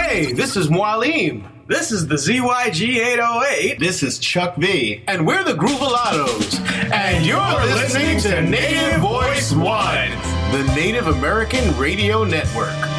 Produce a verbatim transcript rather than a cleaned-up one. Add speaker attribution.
Speaker 1: Hey, this is Mualim.
Speaker 2: This is the Z Y G eight oh eight.
Speaker 3: This is Chuck V.
Speaker 1: And we're the Groovalados. And you're listening to Native Voice One, the Native American Radio Network.